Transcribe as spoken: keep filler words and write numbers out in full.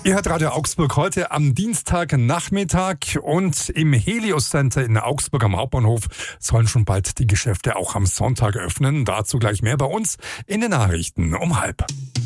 Ihr hört Radio Augsburg heute am Dienstagnachmittag und im Helios Center in Augsburg am Hauptbahnhof sollen schon bald die Geschäfte auch am Sonntag öffnen. Dazu gleich mehr bei uns in den Nachrichten um halb.